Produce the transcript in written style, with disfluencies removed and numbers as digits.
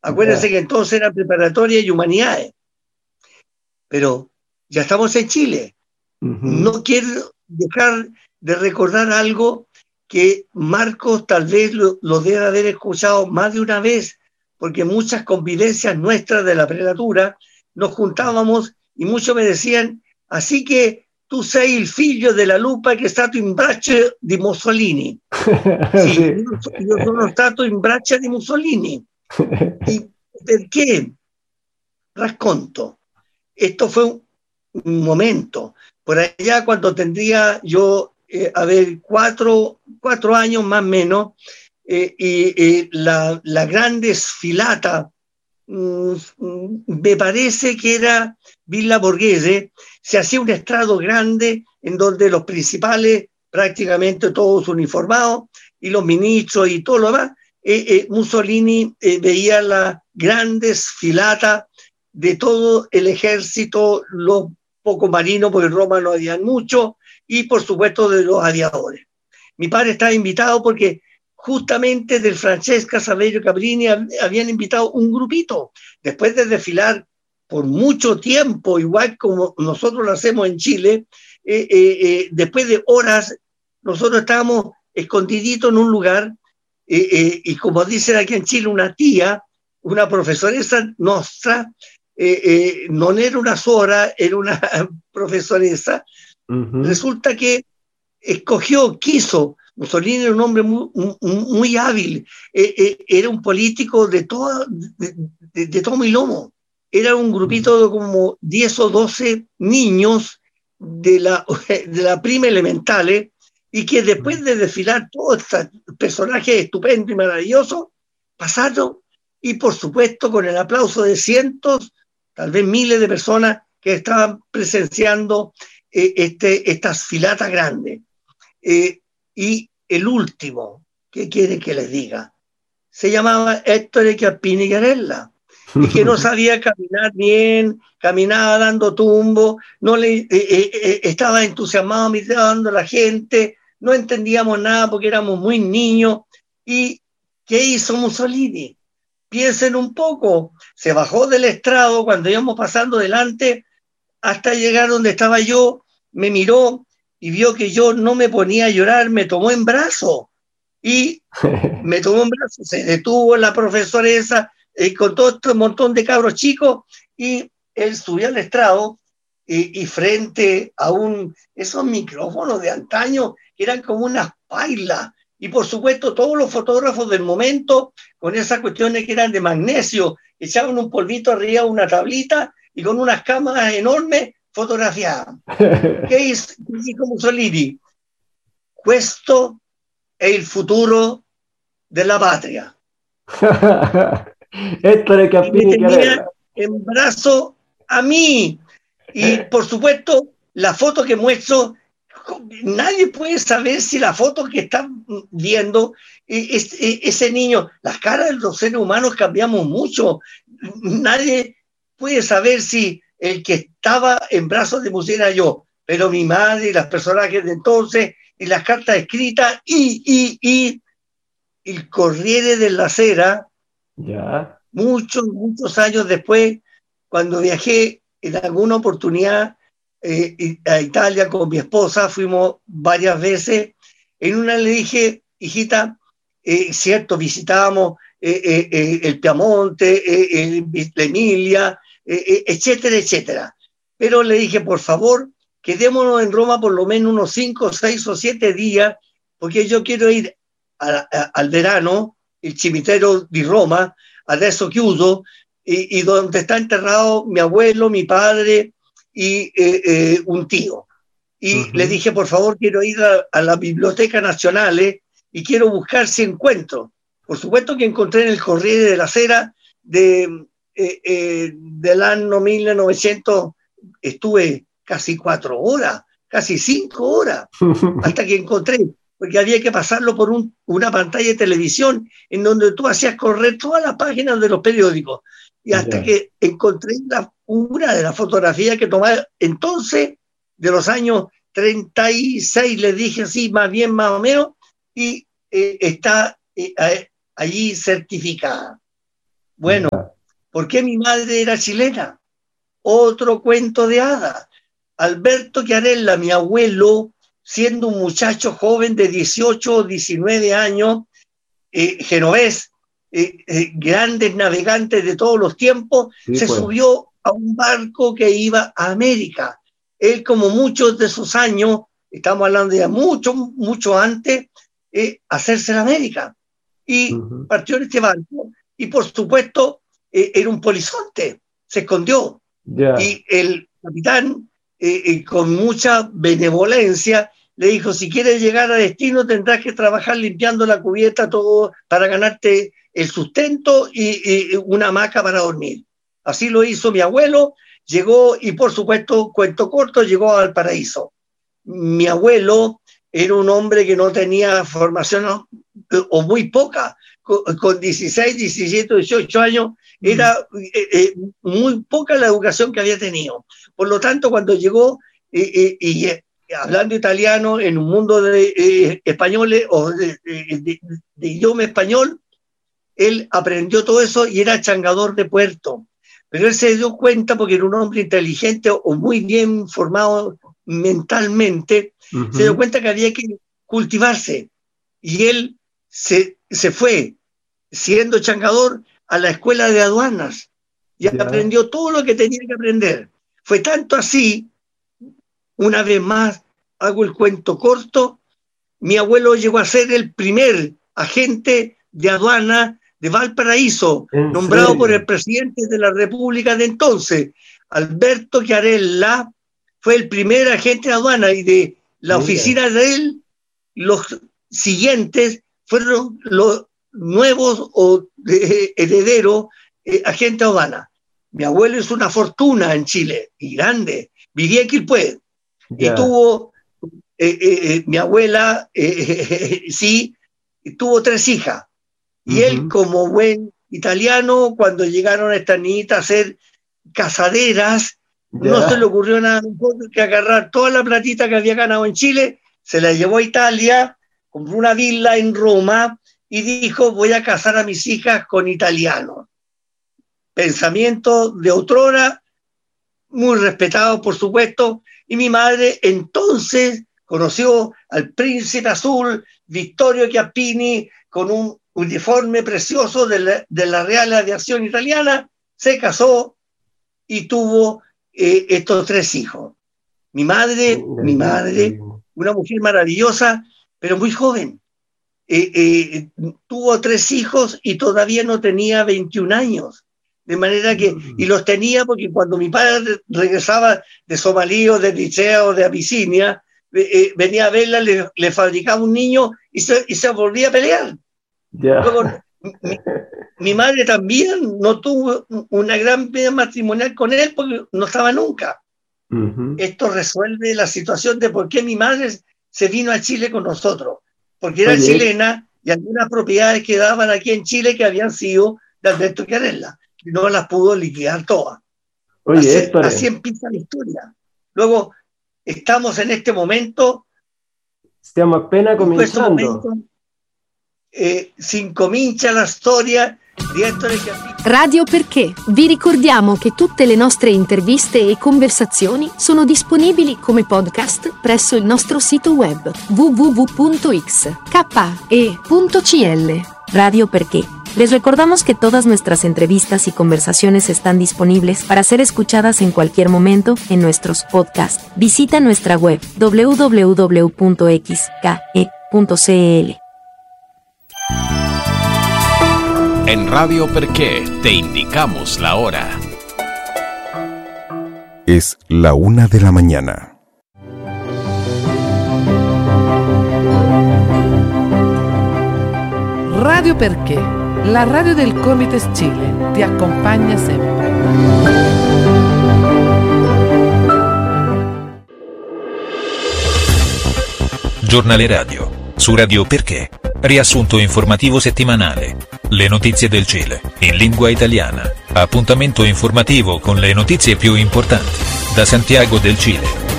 Acuérdense que entonces era preparatoria y humanidades. Pero ya estamos en Chile. No quiero dejar de recordar algo que Marcos tal vez lo debe haber escuchado más de una vez, porque muchas convivencias nuestras de la prelatura nos juntábamos y muchos me decían, así que tú sei el figlio de la lupa che è stato in braccio di Mussolini. Sì, Sí. io sono stato in braccia di Mussolini. ¿Y per qué? Racconto. Esto fue un momento. Por allá cuando tendría yo, a ver, cuatro años más o menos, la grande sfilata, me parece que era Villa Borghese, se hacía un estrado grande en donde los principales, prácticamente todos uniformados, y los ministros y todo lo demás, Mussolini veía la grande sfilata de todo el ejército, los pocos marinos, porque en Roma no habían mucho, y por supuesto de los aviadores. Mi padre estaba invitado porque justamente del Francesca Saverio Cabrini habían invitado un grupito. Después de desfilar por mucho tiempo, igual como nosotros lo hacemos en Chile, después de horas, nosotros estábamos escondiditos en un lugar, y como dicen aquí en Chile, una tía, una profesoresa nuestra, non era una suora, era una profesoresa. Resulta que quiso. Mussolini era un hombre muy hábil, era un político de tomo y lomo. Era un grupito de como 10 o 12 niños de la prima elementales, y que después de desfilar todos estos personajes estupendos y maravillosos, pasaron, y por supuesto con el aplauso de cientos, tal vez miles de personas que estaban presenciando estas filatas grandes. Y el último, ¿qué quiere que les diga? Se llamaba Héctor Chiappini Garella, y que no sabía caminar bien, caminaba dando tumbo, no estaba entusiasmado mirando a la gente, no entendíamos nada porque éramos muy niños. ¿Y qué hizo Mussolini? Piensen un poco, se bajó del estrado cuando íbamos pasando delante hasta llegar donde estaba yo, me miró y vio que yo no me ponía a llorar, me tomó en brazo y me tomó en brazo, se detuvo la profesora esa, con todo este montón de cabros chicos, y él subió al estrado, y frente a esos micrófonos de antaño que eran como unas pailas, y por supuesto todos los fotógrafos del momento con esas cuestiones que eran de magnesio, echaban un polvito arriba, una tablita, y con unas cámaras enormes fotografiaban. Che dico Mussolini? Questo è il futuro della patria. Héctor Y me Chiappini tenía Querella. en brazo a mí. Y por supuesto, la foto que muestro, nadie puede saber si la foto que están viendo, ese niño, las caras de los seres humanos cambiamos mucho. Nadie puede saber si el que estaba en brazos de Mussolini era yo, pero mi madre y las personajes de entonces, y las cartas escritas, y el Corriere della Sera, Ya. muchos años después, cuando viajé en alguna oportunidad a Italia con mi esposa, fuimos varias veces. En una le dije, hijita, cierto, visitábamos el Piamonte, la Emilia, etcétera, etcétera. Pero le dije, por favor, quedémonos en Roma por lo menos unos 5, 6 o 7 días, porque yo quiero ir al verano, il cimitero di Roma, adesso chiuso, y donde está enterrado mi abuelo, mi padre y un tío. Y le dije, por favor, quiero ir a la Biblioteca Nazionale y quiero buscar si encuentro. Por supuesto que encontré en el Corriere della Sera del año 1900, estuve casi 4 horas, casi 5 horas, hasta que encontré, porque había que pasarlo por una pantalla de televisión en donde tú hacías correr todas las páginas de los periódicos, y hasta que encontré una de las fotografías que tomaba entonces, de los años 36, le dije así, más bien, más o menos, y está allí certificada. Bueno, ¿por qué mi madre era chilena? Otro cuento de hadas. Alberto Chiarella, mi abuelo, siendo un muchacho joven de 18 o 19 años, genovés, grandes navegantes de todos los tiempos, se subió a un barco que iba a América. Él, como muchos de sus años, estamos hablando de mucho antes, hacerse en América. Y partió en este barco, y por supuesto, era un polizonte, se escondió. Y el capitán, con mucha benevolencia, le dijo: si quieres llegar a destino tendrás que trabajar limpiando la cubierta todo para ganarte el sustento y una hamaca para dormir. Así lo hizo mi abuelo, llegó, y por supuesto, cuento corto, llegó al paraíso. Mi abuelo era un hombre que no tenía formación, o muy poca, con 16, 17, 18 años, era muy poca la educación que había tenido. Por lo tanto, cuando llegó, hablando italiano en un mundo de españoles o de idioma español, él aprendió todo eso y era changador de puerto. Pero él se dio cuenta, porque era un hombre inteligente o muy bien formado mentalmente, se dio cuenta que había que cultivarse. Y él se fue, siendo changador, a la escuela de aduanas y aprendió todo lo que tenía que aprender. Fue tanto así, una vez más, hago el cuento corto, mi abuelo llegó a ser el primer agente de aduana de Valparaíso, nombrado por el presidente de la República de entonces. Alberto Chiarella fue el primer agente de aduana, y de la oficina de él, los siguientes fueron los nuevos o herederos agentes de aduana. Mi abuelo hizo una fortuna en Chile, y grande, vivía en Quilpué, y tuvo, mi abuela, tuvo 3 hijas. Y él, como buen italiano, cuando llegaron estas niñitas a ser casaderas, no se le ocurrió nada mejor que agarrar toda la platita que había ganado en Chile, se la llevó a Italia, compró una villa en Roma y dijo: voy a casar a mis hijas con italianos. Pensamiento de otrora, muy respetado, por supuesto. Y mi madre entonces conoció al príncipe azul Vittorio Chiappini, con un uniforme precioso de la Real Aviación Italiana, se casó y tuvo estos 3 hijos. Mi madre, una mujer maravillosa, pero muy joven. Tuvo 3 hijos y todavía no tenía 21 años. De manera que, y los tenía porque cuando mi padre regresaba de Somalí o de Eritrea o de Abisinia, venía a verla, le fabricaba un niño y se volvía a pelear. Luego, mi madre también no tuvo una gran vida matrimonial con él porque no estaba nunca. Esto resuelve la situación de por qué mi madre se vino a Chile con nosotros, porque era chilena, y algunas propiedades quedaban aquí en Chile que habían sido de Alberto Chiarella, y no las pudo liquidar todas. Así empieza la historia. Luego, estamos en este momento, stiamo appena cominciando. Si incomincia la storia di Ettore Chiappini. Radio Perché. Vi ricordiamo che tutte le nostre interviste e conversazioni sono disponibili come podcast presso il nostro sito web www.xke.cl. Radio Perché. Les recordamos que todas nuestras entrevistas y conversaciones están disponibles para ser escuchadas en cualquier momento en nuestros podcasts. Visita nuestra web www.xke.cl. En Radio Perché te indicamos la hora. Es la 1 de la mañana. Radio Perché, la radio del Comites Chile, ti accompagna sempre. Giornale radio su Radio Perché. Riassunto informativo settimanale. Le notizie del Cile in lingua italiana. Appuntamento informativo con le notizie più importanti da Santiago del Cile.